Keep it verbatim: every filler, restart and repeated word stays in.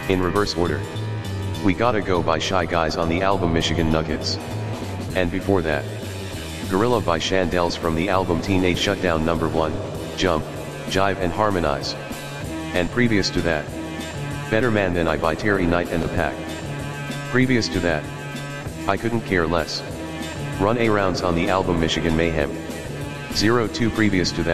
In reverse order. We Gotta Go by Shy Guys on the album Michigan Nuggets. And before that, Gorilla by Shandells from the album Teenage Shutdown number one, Jump, Jive and Harmonize. And previous to that, Better Man Than I by Terry Knight and the Pack. Previous to that, I Couldn't Care Less. Run A Rounds on the album Michigan Mayhem. zero two previous to that.